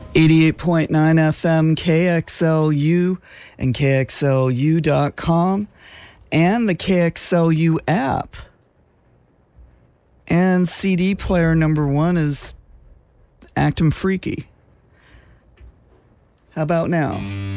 88.9 FM KXLU and KXLU.com and the KXLU app. And CD player number 1 is Actin' Freaky. How about now?